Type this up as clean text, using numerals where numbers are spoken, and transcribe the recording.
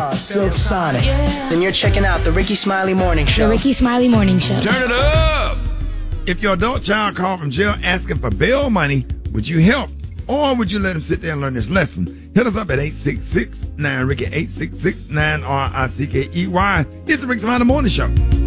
Silk Sonic. Then you're checking out the Ricky Smiley Morning Show. The Ricky Smiley Morning Show. Turn it up! If your adult child called from jail asking for bail money, would you help? Or would you let him sit there and learn this lesson? Hit us up at 866-9-RICKY, 866-9-RICKEY. It's the Ricky Smiley Morning Show.